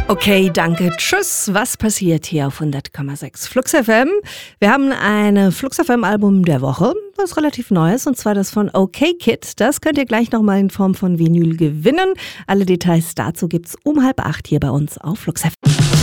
Okay, danke. Tschüss. Was passiert hier auf 100,6 Flux FM? Wir haben ein Flux FM Album der Woche, was relativ neu ist, und zwar das von OK Kid. Das könnt ihr gleich nochmal in Form von Vinyl gewinnen. Alle Details dazu gibt's um 7:30 hier bei uns auf Flux FM.